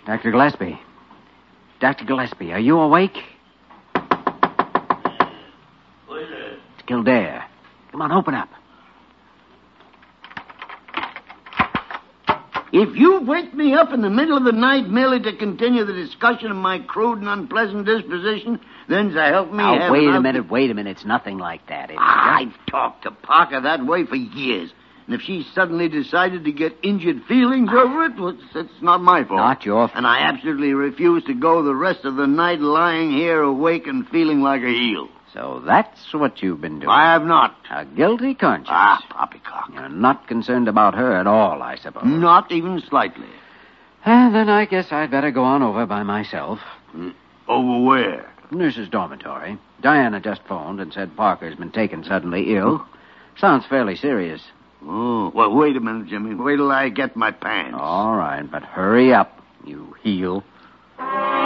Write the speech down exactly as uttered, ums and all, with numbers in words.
Doctor Gillespie. Doctor Gillespie, are you awake? Who is it? It's Kildare. Come on, open up. If you wake me up in the middle of the night merely to continue the discussion of my crude and unpleasant disposition, then so help me Now, heaven, wait a I'll- minute, wait a minute. It's nothing like that. It's I've talked to Parker that way for years. And if she suddenly decided to get injured feelings over it, well, it's, it's not my fault. Not your fault. And I absolutely refuse to go the rest of the night lying here awake and feeling like a heel. So that's what you've been doing. I have not. A guilty conscience. Ah, poppycock. You're not concerned about her at all, I suppose. Not even slightly. Ah, then I guess I'd better go on over by myself. Over where? Nurse's dormitory. Diana just phoned and said Parker's been taken suddenly ill. Sounds fairly serious. Oh, well, wait a minute, Jimmy. Wait till I get my pants. All right, but hurry up, you heel.